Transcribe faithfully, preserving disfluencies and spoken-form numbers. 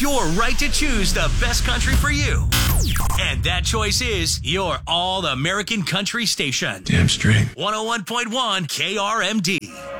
your right to choose the best country for you. And that choice is your All American Country station. Damn straight. one oh one point one K R M D.